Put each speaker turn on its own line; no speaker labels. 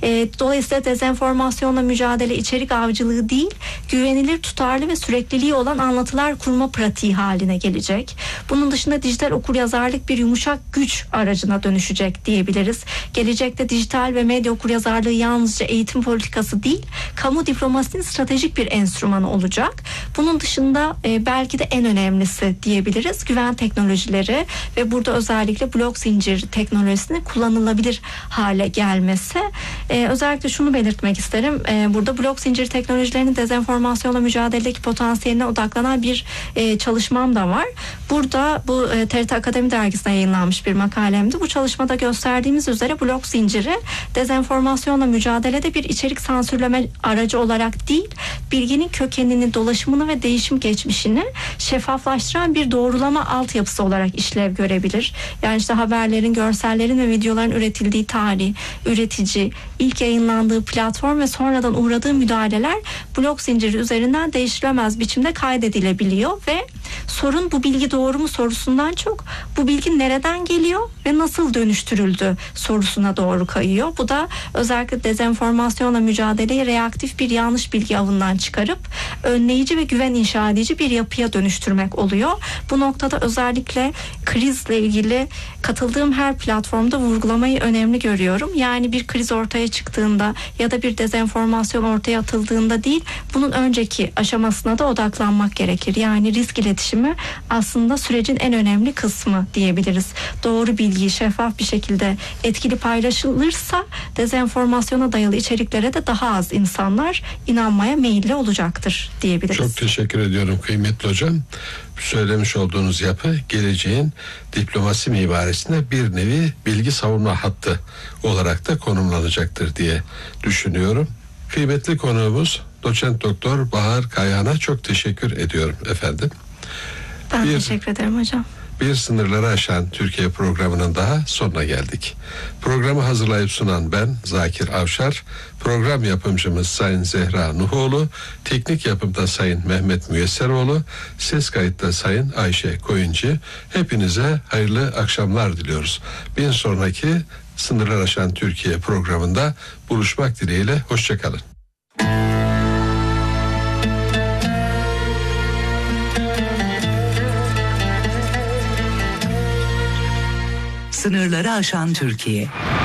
Dolayısıyla dezenformasyonla mücadele içerik avcılığı değil, güvenilir, tutarlı ve sürekliliği olan anlatılar kurma pratiği haline gelecek. Bunun dışında dijital okuryazarlık bir yumuşak güç aracına dönüşecek diyebiliriz. Gelecekte dijital ve medya okuryazarlığı yalnızca eğitim politikası değil, kamu diplomasisinin stratejik bir enstrümanı olacak. Bunun dışında belki de en önemlisi diyebiliriz, güven teknolojileri ve burada özellikle blok zincir teknolojisinin kullanılabilir hale gelmesi. Özellikle şunu belirtmek isterim. Burada blok zincir teknolojilerinin dezenformasyonla mücadeledeki potansiyeline odaklanan bir çalışmam da var. Burada bu TRT Akademi dergisine yayınlanmış bir makalemdi. Bu çalışmada gösterdiğimiz üzere blok zinciri dezenformasyonla mücadelede bir içerik sansürleme aracı olarak değil, bilginin kökenini, dolaşımını ve değişim geçmişini şeffaflaştıran bir doğrulama altyapısı olarak işlev görebilir. Yani işte haberlerin, görsellerin ve videoların üretildiği tarih, üretici, ilk yayınlandığı platform ve sonradan uğradığı müdahaleler blok zinciri üzerinden değiştirilemez biçimde kaydedilebiliyor ve sorun bu bilgi doğru mu sorusundan çok bu bilgi nereden geliyor ve nasıl dönüştürüldü sorusuna doğru kayıyor. Bu da özellikle dezenformasyonla mücadeleyi reaktif bir yanlış bilgi avından çıkarıp önleyici ve güven inşa edici bir yapıya dönüştürmek oluyor. Bu noktada özellikle krizle ilgili katıldığım her platformda vurgulamayı önemli görüyorum. Yani bir kriz ortaya çıktığında ya da bir dezenformasyon ortaya atıldığında değil, bunun önceki aşamasına da odaklanmak gerekir. Yani risk iletişimi aslında sürecin en önemli kısmı diyebiliriz. Doğru bilgi şeffaf bir şekilde etkili paylaşılırsa dezenformasyona dayalı içeriklere de daha az insanlar inanmaya meyilli olacaktır diyebiliriz.
Çok teşekkür ediyorum kıymetli hocam. Söylemiş olduğunuz yapı geleceğin diplomasi mimarisinde bir nevi bilgi savunma hattı olarak da konumlanacaktır diye düşünüyorum. Kıymetli konuğumuz Doçent Doktor Bahar Kayhan'a çok teşekkür ediyorum efendim.
Ben teşekkür ederim hocam.
Bir Sınırları Aşan Türkiye programının daha sonuna geldik. Programı hazırlayıp sunan ben Zakir Avşar, program yapımcımız Sayın Zehra Nuhoğlu, teknik yapımda Sayın Mehmet Müyesseroğlu, ses kayıtta Sayın Ayşe Koyuncu. Hepinize hayırlı akşamlar diliyoruz. Bir sonraki Sınırları Aşan Türkiye programında buluşmak dileğiyle, hoşçakalın.
Sınırları aşan Türkiye.